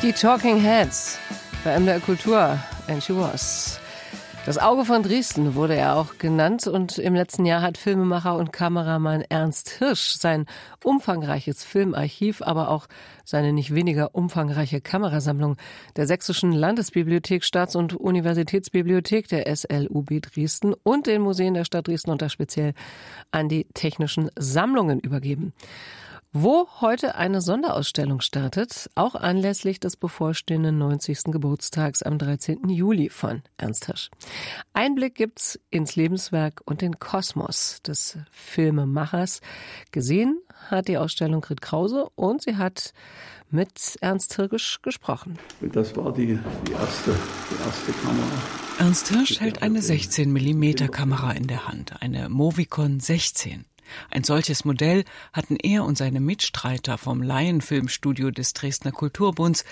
Die Talking Heads bei MDR Kultur, and she was. Das Auge von Dresden wurde er auch genannt und im letzten Jahr hat Filmemacher und Kameramann Ernst Hirsch sein umfangreiches Filmarchiv, aber auch seine nicht weniger umfangreiche Kamerasammlung der Sächsischen Landesbibliothek, Staats- und Universitätsbibliothek, der SLUB Dresden und den Museen der Stadt Dresden und da speziell an die Technischen Sammlungen übergeben. Wo heute eine Sonderausstellung startet, auch anlässlich des bevorstehenden 90. Geburtstags am 13. Juli von Ernst Hirsch. Einblick gibt's ins Lebenswerk und den Kosmos des Filmemachers. Gesehen hat die Ausstellung Grit Krause und sie hat mit Ernst Hirsch gesprochen. Und das war die erste Kamera. Ernst Hirsch hält eine 16 mm Kamera in der Hand, eine Movicon 16. Ein solches Modell hatten er und seine Mitstreiter vom Laienfilmstudio des Dresdner Kulturbunds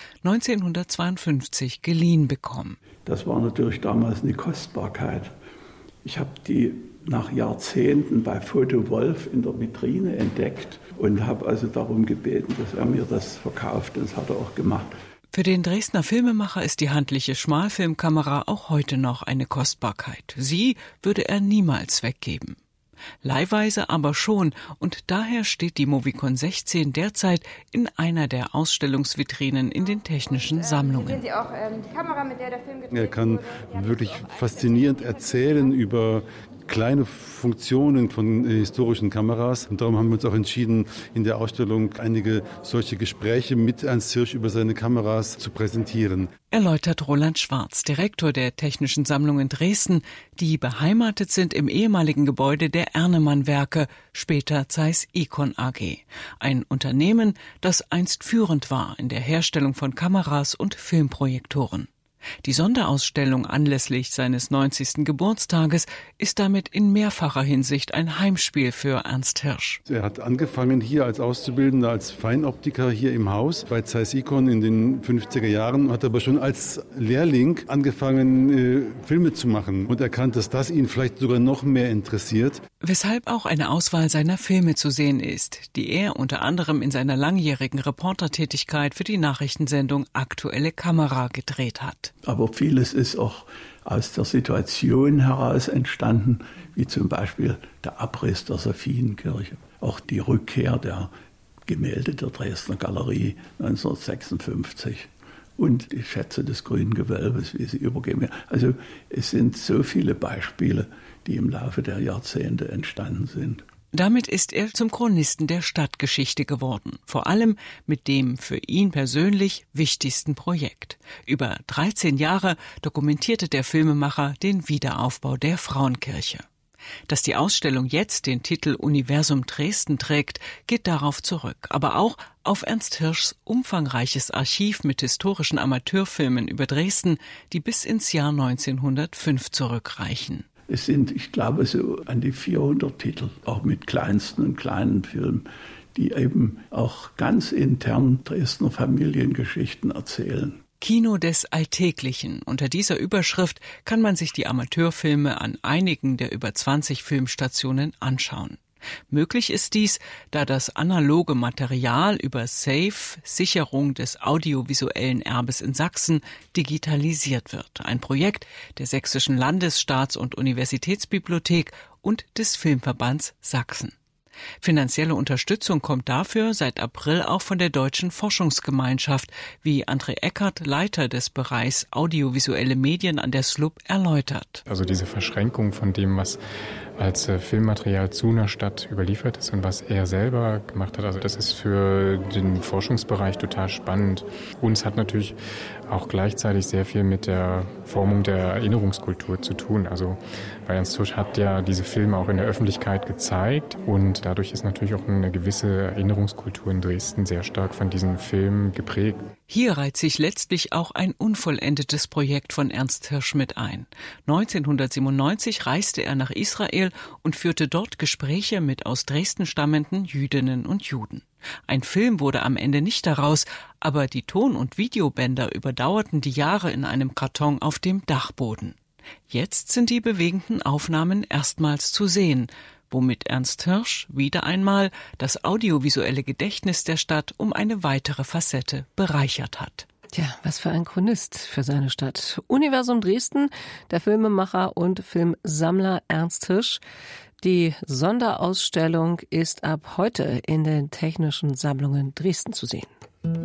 1952 geliehen bekommen. Das war natürlich damals eine Kostbarkeit. Ich habe die nach Jahrzehnten bei Foto Wolf in der Vitrine entdeckt und habe also darum gebeten, dass er mir das verkauft. Und das hat er auch gemacht. Für den Dresdner Filmemacher ist die handliche Schmalfilmkamera auch heute noch eine Kostbarkeit. Sie würde er niemals weggeben. Leihweise aber schon und daher steht die Movicon 16 derzeit in einer der Ausstellungsvitrinen in den Technischen Sammlungen. Sehen Sie auch die Kamera, mit der der Film gedreht wurde? Er kann wirklich faszinierend erzählen über kleine Funktionen von historischen Kameras. Und darum haben wir uns auch entschieden, in der Ausstellung einige solche Gespräche mit Ernst Hirsch über seine Kameras zu präsentieren. Erläutert Roland Schwarz, Direktor der Technischen Sammlungen Dresden, die beheimatet sind im ehemaligen Gebäude der Ernemann-Werke, später Zeiss Ikon AG. Ein Unternehmen, das einst führend war in der Herstellung von Kameras und Filmprojektoren. Die Sonderausstellung anlässlich seines 90. Geburtstages ist damit in mehrfacher Hinsicht ein Heimspiel für Ernst Hirsch. Er hat angefangen hier als Auszubildender, als Feinoptiker hier im Haus bei Zeiss Ikon in den 50er Jahren, hat aber schon als Lehrling angefangen, Filme zu machen und erkannt, dass das ihn vielleicht sogar noch mehr interessiert. Weshalb auch eine Auswahl seiner Filme zu sehen ist, die er unter anderem in seiner langjährigen Reportertätigkeit für die Nachrichtensendung Aktuelle Kamera gedreht hat. Aber vieles ist auch aus der Situation heraus entstanden, wie zum Beispiel der Abriss der Sophienkirche, auch die Rückkehr der Gemälde der Dresdner Galerie 1956 und die Schätze des Grünen Gewölbes, wie sie übergeben werden. Also es sind so viele Beispiele, die im Laufe der Jahrzehnte entstanden sind. Damit ist er zum Chronisten der Stadtgeschichte geworden, vor allem mit dem für ihn persönlich wichtigsten Projekt. Über 13 Jahre dokumentierte der Filmemacher den Wiederaufbau der Frauenkirche. Dass die Ausstellung jetzt den Titel Universum Dresden trägt, geht darauf zurück, aber auch auf Ernst Hirschs umfangreiches Archiv mit historischen Amateurfilmen über Dresden, die bis ins Jahr 1905 zurückreichen. Es sind, ich glaube, so an die 400 Titel, auch mit kleinsten und kleinen Filmen, die eben auch ganz intern Dresdner Familiengeschichten erzählen. Kino des Alltäglichen. Unter dieser Überschrift kann man sich die Amateurfilme an einigen der über 20 Filmstationen anschauen. Möglich ist dies, da das analoge Material über SAFE, Sicherung des audiovisuellen Erbes in Sachsen, digitalisiert wird. Ein Projekt der Sächsischen Landes-, Staats- und Universitätsbibliothek und des Filmverbands Sachsen. Finanzielle Unterstützung kommt dafür seit April auch von der Deutschen Forschungsgemeinschaft, wie André Eckert, Leiter des Bereichs Audiovisuelle Medien an der SLUB, erläutert. Also diese Verschränkung von dem, was als Filmmaterial zu einer Stadt überliefert ist und was er selber gemacht hat, also das ist für den Forschungsbereich total spannend. Uns hat natürlich auch gleichzeitig sehr viel mit der Formung der Erinnerungskultur zu tun. Also weil Ernst Hirsch hat ja diese Filme auch in der Öffentlichkeit gezeigt und dadurch ist natürlich auch eine gewisse Erinnerungskultur in Dresden sehr stark von diesen Filmen geprägt. Hier reiht sich letztlich auch ein unvollendetes Projekt von Ernst Hirsch mit ein. 1997 reiste er nach Israel und führte dort Gespräche mit aus Dresden stammenden Jüdinnen und Juden. Ein Film wurde am Ende nicht daraus, aber die Ton- und Videobänder überdauerten die Jahre in einem Karton auf dem Dachboden. Jetzt sind die bewegenden Aufnahmen erstmals zu sehen, womit Ernst Hirsch wieder einmal das audiovisuelle Gedächtnis der Stadt um eine weitere Facette bereichert hat. Tja, was für ein Chronist für seine Stadt. Universum Dresden, der Filmemacher und Filmsammler Ernst Hirsch. Die Sonderausstellung ist ab heute in den Technischen Sammlungen Dresden zu sehen.